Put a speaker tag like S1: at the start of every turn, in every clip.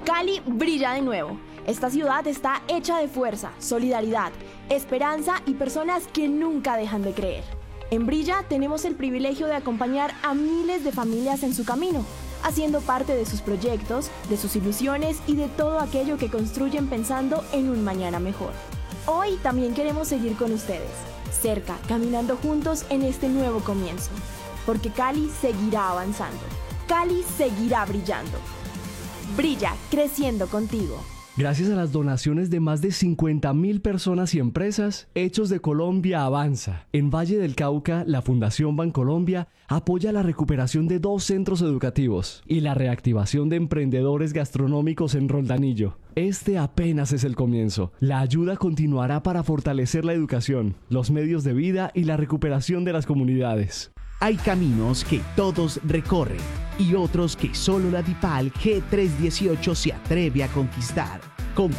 S1: Cali brilla de nuevo. Esta ciudad está hecha de fuerza, solidaridad, esperanza y personas que nunca dejan de creer. En Brilla tenemos el privilegio de acompañar a miles de familias en su camino, haciendo parte de sus proyectos, de sus ilusiones y de todo aquello que construyen pensando en un mañana mejor. Hoy también queremos seguir con ustedes, cerca, caminando juntos en este nuevo comienzo, porque Cali seguirá avanzando, Cali seguirá brillando. Brilla, creciendo contigo.
S2: Gracias a las donaciones de más de 50.000 personas y empresas, Hechos de Colombia avanza. En Valle del Cauca, la Fundación Bancolombia apoya la recuperación de 2 centros educativos y la reactivación de emprendedores gastronómicos en Roldanillo. Este apenas es el comienzo. La ayuda continuará para fortalecer la educación, los medios de vida y la recuperación de las comunidades.
S3: Hay caminos que todos recorren y otros que solo la DIPAL G318 se atreve a conquistar. Con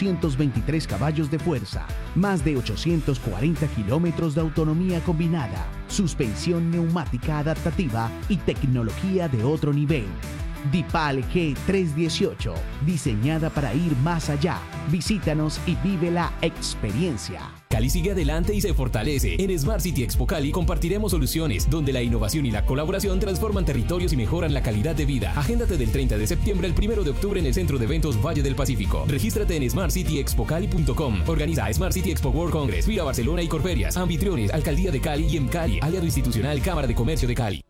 S3: 423 caballos de fuerza, más de 840 kilómetros de autonomía combinada, suspensión neumática adaptativa y tecnología de otro nivel. DIPAL G318, diseñada para ir más allá. Visítanos y vive la experiencia.
S4: Cali sigue adelante y se fortalece. En Smart City Expo Cali compartiremos soluciones donde la innovación y la colaboración transforman territorios y mejoran la calidad de vida. Agéndate del 30 de septiembre al 1 de octubre en el Centro de Eventos Valle del Pacífico. Regístrate en smartcityexpocali.com. Organiza Smart City Expo World Congress, Vira Barcelona y Corferias. Anfitriones, Alcaldía de Cali y Cali, aliado institucional Cámara de Comercio de Cali.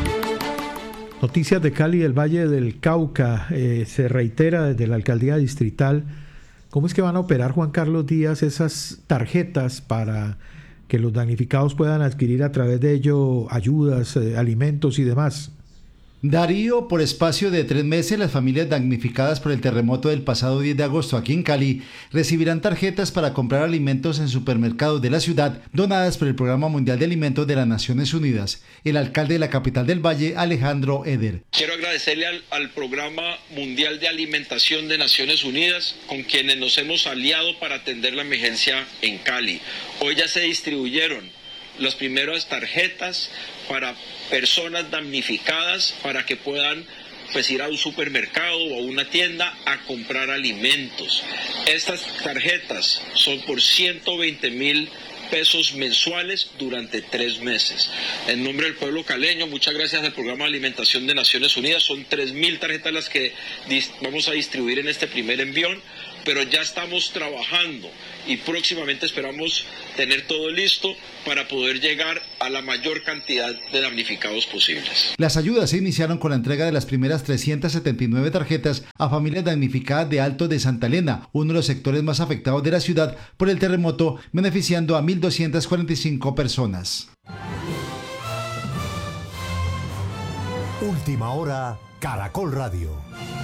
S5: Noticias de Cali y el Valle del Cauca. Se reitera desde la Alcaldía Distrital. ¿Cómo es que van a operar, Juan Carlos Díaz, esas tarjetas para que los damnificados puedan adquirir a través de ello ayudas, alimentos y demás?
S6: Darío, por espacio de 3 meses, las familias damnificadas por el terremoto del pasado 10 de agosto aquí en Cali recibirán tarjetas para comprar alimentos en supermercados de la ciudad donadas por el Programa Mundial de Alimentos de las Naciones Unidas. El alcalde de la capital del Valle, Alejandro Eder.
S7: Quiero agradecerle al Programa Mundial de Alimentación de Naciones Unidas, con quienes nos hemos aliado para atender la emergencia en Cali. Hoy ya se distribuyeron las primeras tarjetas para personas damnificadas para que puedan ir a un supermercado o a una tienda a comprar alimentos. Estas tarjetas son por 120.000 pesos mensuales durante 3 meses. En nombre del pueblo caleño, muchas gracias al Programa de Alimentación de Naciones Unidas. Son 3.000 tarjetas las que vamos a distribuir en este primer envión, pero ya estamos trabajando y próximamente esperamos tener todo listo para poder llegar a la mayor cantidad de damnificados posibles.
S6: Las ayudas se iniciaron con la entrega de las primeras 379 tarjetas a familias damnificadas de Alto de Santa Elena, uno de los sectores más afectados de la ciudad por el terremoto, beneficiando a 1.245 personas.
S8: Última hora, Caracol Radio.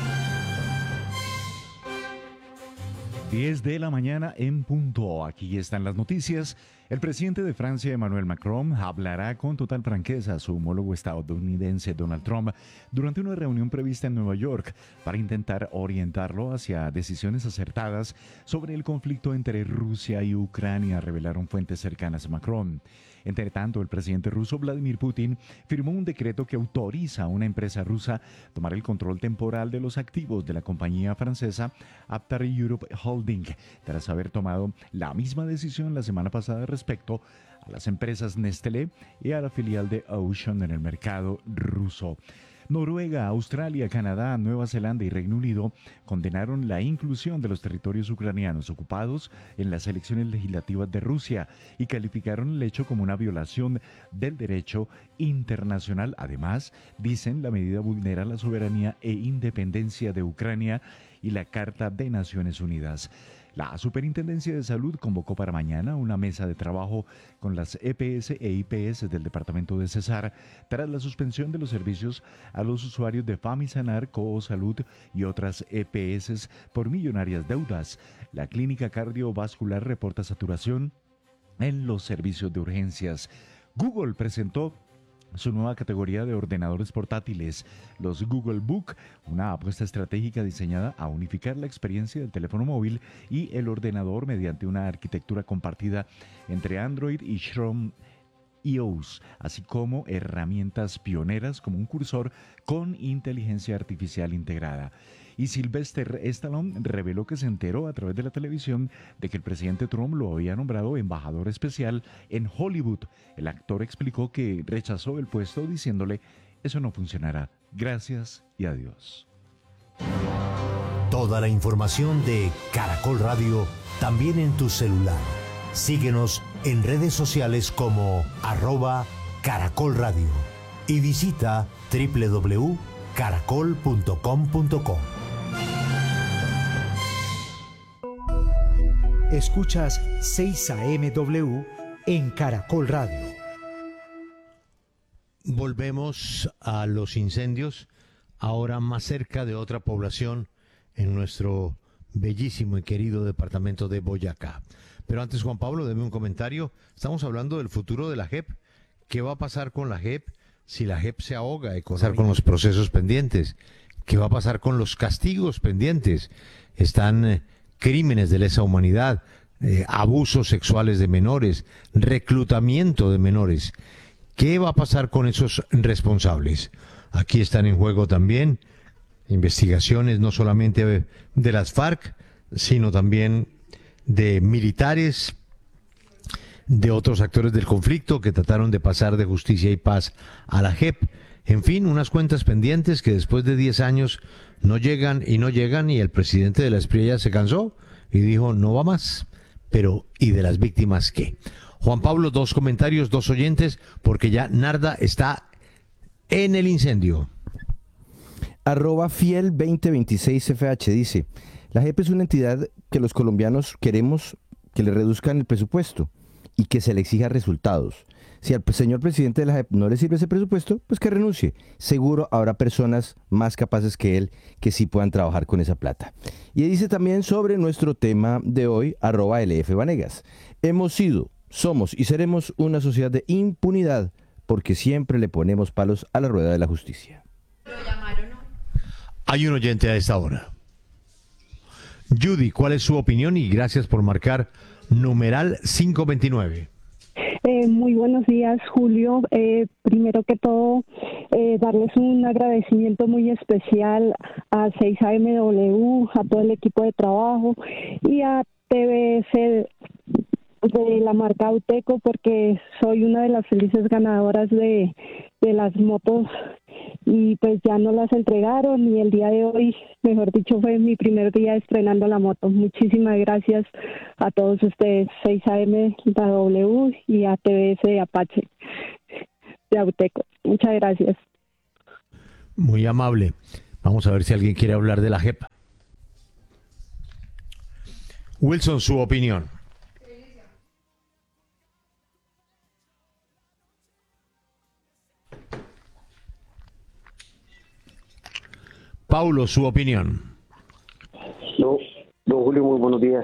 S9: 10 de la mañana en punto. Aquí están las noticias. El presidente de Francia, Emmanuel Macron, hablará con total franqueza a su homólogo estadounidense Donald Trump durante una reunión prevista en Nueva York para intentar orientarlo hacia decisiones acertadas sobre el conflicto entre Rusia y Ucrania, revelaron fuentes cercanas a Macron. Entre tanto, el presidente ruso Vladimir Putin firmó un decreto que autoriza a una empresa rusa tomar el control temporal de los activos de la compañía francesa Aptar Europe Holding, tras haber tomado la misma decisión la semana pasada respecto a las empresas Nestlé y a la filial de Ocean en el mercado ruso. Noruega, Australia, Canadá, Nueva Zelanda y Reino Unido condenaron la inclusión de los territorios ucranianos ocupados en las elecciones legislativas de Rusia y calificaron el hecho como una violación del derecho internacional. Además, dicen, la medida vulnera la soberanía e independencia de Ucrania y la Carta de Naciones Unidas. La Superintendencia de Salud convocó para mañana una mesa de trabajo con las EPS e IPS del departamento de Cesar tras la suspensión de los servicios a los usuarios de Famisanar, Salud y otras EPS por millonarias deudas. La clínica cardiovascular reporta saturación en los servicios de urgencias. Google presentó su nueva categoría de ordenadores portátiles, los Google Book, una apuesta estratégica diseñada a unificar la experiencia del teléfono móvil y el ordenador mediante una arquitectura compartida entre Android y Chrome EOS, así como herramientas pioneras como un cursor con inteligencia artificial integrada. Y Sylvester Stallone reveló que se enteró a través de la televisión de que el presidente Trump lo había nombrado embajador especial en Hollywood. El actor explicó que rechazó el puesto diciéndole: eso no funcionará. Gracias y adiós.
S8: Toda la información de Caracol Radio también en tu celular. Síguenos en redes sociales como @Caracol Radio y visita www.caracol.com.co.
S10: Escuchas 6 AM en Caracol Radio.
S11: Volvemos a los incendios, ahora más cerca de otra población en nuestro bellísimo y querido departamento de Boyacá. Pero antes, Juan Pablo, deme un comentario. Estamos hablando del futuro de la JEP. ¿Qué va a pasar con la JEP si la JEP se ahoga? ¿Qué va a pasar con los procesos pendientes? ¿Qué va a pasar con los castigos pendientes? Están crímenes de lesa humanidad, abusos sexuales de menores, reclutamiento de menores. ¿Qué va a pasar con esos responsables? Aquí están en juego también investigaciones no solamente de las FARC, sino también de militares, de otros actores del conflicto que trataron de pasar de justicia y paz a la JEP. En fin, unas cuentas pendientes que después de 10 años no llegan, y el presidente de la SPRI ya se cansó y dijo no va más. Pero, ¿y de las víctimas qué? Juan Pablo, 2 comentarios, 2 oyentes, porque ya Narda está en el incendio.
S12: @fiel2026FH dice: la JEP es una entidad que los colombianos queremos que le reduzcan el presupuesto y que se le exija resultados. Si al señor presidente de la JEP no le sirve ese presupuesto, pues que renuncie. Seguro habrá personas más capaces que él que sí puedan trabajar con esa plata. Y dice también sobre nuestro tema de hoy, @LFVanegas: hemos sido, somos y seremos una sociedad de impunidad porque siempre le ponemos palos a la rueda de la justicia.
S11: Hay un oyente a esta hora. Judy, ¿cuál es su opinión? Y gracias por marcar numeral 529.
S13: Muy buenos días, Julio. Primero que todo, darles un agradecimiento muy especial a 6AMW, a todo el equipo de trabajo y a TBS de la marca Auteco, porque soy una de las felices ganadoras de las motos y pues ya no las entregaron y el día de hoy, mejor dicho, fue mi primer día estrenando la moto. Muchísimas gracias a todos ustedes, 6AMW y a TBS de Apache de Auteco. Muchas gracias.
S11: Muy amable. Vamos a ver si alguien quiere hablar de la JEP. Wilson, su opinión. Paulo, su opinión.
S14: No, don Julio, muy buenos días.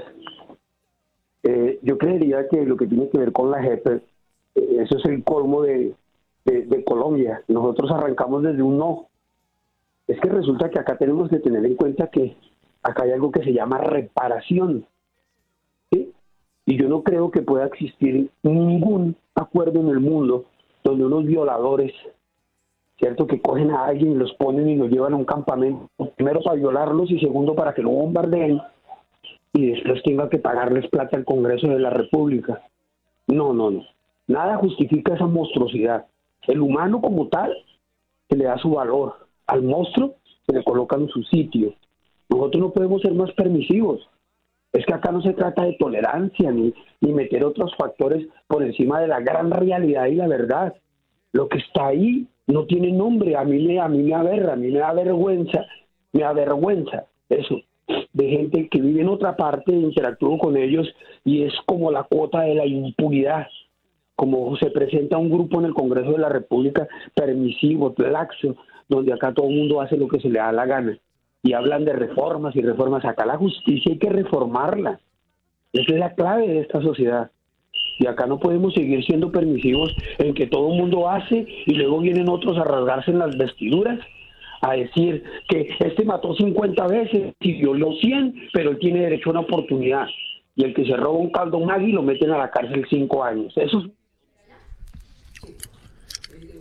S14: Yo creería que lo que tiene que ver con la JEP, eso es el colmo de Colombia. Nosotros arrancamos desde un no. Es que resulta que acá tenemos que tener en cuenta que acá hay algo que se llama reparación, ¿sí? Y yo no creo que pueda existir ningún acuerdo en el mundo donde unos violadores, ¿cierto?, que cogen a alguien y los ponen y los llevan a un campamento, primero para violarlos y segundo para que lo bombardeen y después tenga que pagarles plata al Congreso de la República. No. Nada justifica esa monstruosidad. El humano como tal se le da su valor. Al monstruo se le coloca en su sitio. Nosotros no podemos ser más permisivos. Es que acá no se trata de tolerancia ni meter otros factores por encima de la gran realidad y la verdad. Lo que está ahí no tiene nombre. A mí me aberra, a mí me da vergüenza eso, de gente que vive en otra parte, interactúo con ellos y es como la cuota de la impunidad, como se presenta un grupo en el Congreso de la República permisivo, laxo, donde acá todo el mundo hace lo que se le da la gana y hablan de reformas y reformas. Acá la justicia hay que reformarla, esa es la clave de esta sociedad. Y acá no podemos seguir siendo permisivos en que todo el mundo hace y luego vienen otros a rasgarse en las vestiduras, a decir que este mató 50 veces y violó 100, pero él tiene derecho a una oportunidad. Y el que se roba un caldo maggi lo meten a la cárcel 5 años. Eso es...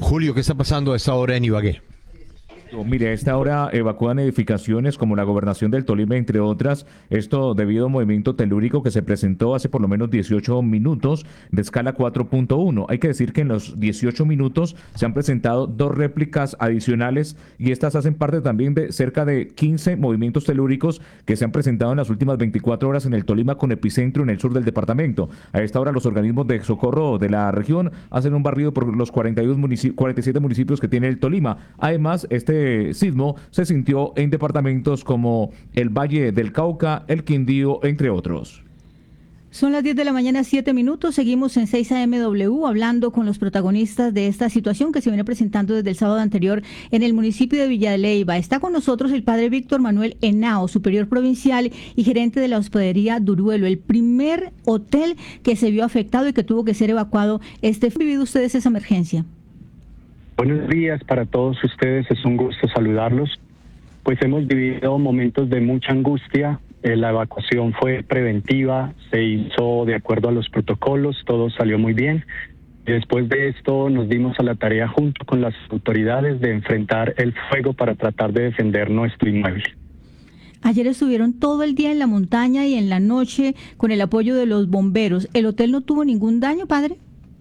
S11: Julio, ¿qué está pasando a esta hora en Ibagué?
S15: Mire, a esta hora evacúan edificaciones como la Gobernación del Tolima, entre otras, esto debido a un movimiento telúrico que se presentó hace por lo menos 18 minutos de escala 4.1. Hay que decir que en los 18 minutos se han presentado 2 réplicas adicionales y estas hacen parte también de cerca de 15 movimientos telúricos que se han presentado en las últimas 24 horas en el Tolima con epicentro en el sur del departamento. A esta hora los organismos de socorro de la región hacen un barrido por los 47 municipios que tiene el Tolima. Además, este sismo se sintió en departamentos como el Valle del Cauca, el Quindío, entre otros.
S16: Son las 10 de la mañana, 7 minutos. Seguimos en 6 AMW hablando con los protagonistas de esta situación que se viene presentando desde el sábado anterior en el municipio de Villa de Leyva. Está con nosotros el padre Víctor Manuel Henao, superior provincial y gerente de la hospedería Duruelo, el primer hotel que se vio afectado y que tuvo que ser evacuado. ¿Han vivido ustedes esa emergencia?
S17: Buenos días para todos ustedes, es un gusto saludarlos. Pues hemos vivido momentos de mucha angustia, la evacuación fue preventiva, se hizo de acuerdo a los protocolos, todo salió muy bien. Después de esto nos dimos a la tarea junto con las autoridades de enfrentar el fuego para tratar de defender nuestro inmueble.
S16: Ayer estuvieron todo el día en la montaña y en la noche con el apoyo de los bomberos. ¿El hotel no tuvo ningún daño, padre?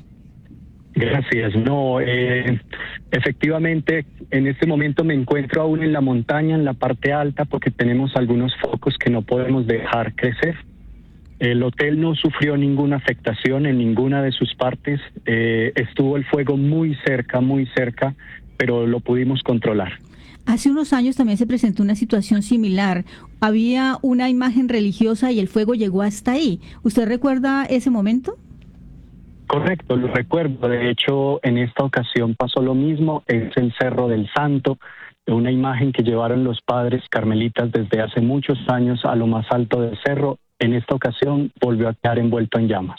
S17: Gracias. No, efectivamente, en este momento me encuentro aún en la montaña, en la parte alta, porque tenemos algunos focos que no podemos dejar crecer. El hotel no sufrió ninguna afectación en ninguna de sus partes. Estuvo el fuego muy cerca, pero lo pudimos controlar.
S16: Hace unos años también se presentó una situación similar. Había una imagen religiosa y el fuego llegó hasta ahí. ¿Usted recuerda ese momento?
S17: Correcto, lo recuerdo. De hecho, en esta ocasión pasó lo mismo. Es el Cerro del Santo, una imagen que llevaron los padres carmelitas desde hace muchos años a lo más alto del cerro. En esta ocasión volvió a quedar envuelto en llamas.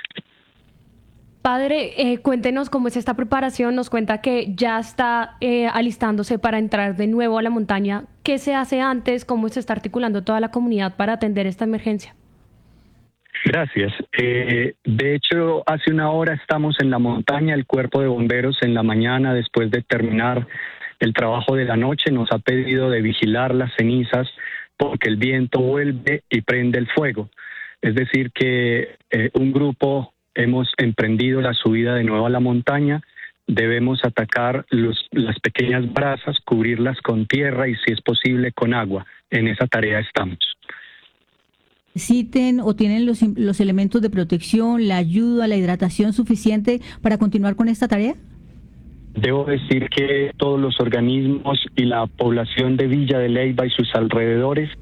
S18: Padre, cuéntenos cómo es esta preparación. Nos cuenta que ya está alistándose para entrar de nuevo a la montaña. ¿Qué se hace antes? ¿Cómo se está articulando toda la comunidad para atender esta emergencia?
S17: Gracias. De hecho, hace una hora estamos en la montaña. El cuerpo de bomberos en la mañana, después de terminar el trabajo de la noche, nos ha pedido de vigilar las cenizas porque el viento vuelve y prende el fuego. Es decir, que un grupo hemos emprendido la subida de nuevo a la montaña. Debemos atacar las pequeñas brasas, cubrirlas con tierra y, si es posible, con agua. En esa tarea estamos.
S16: ¿Necesiten o tienen los elementos de protección, la ayuda, la hidratación suficiente para continuar con esta tarea?
S17: Debo decir que todos los organismos y la población de Villa de Leyva y sus alrededores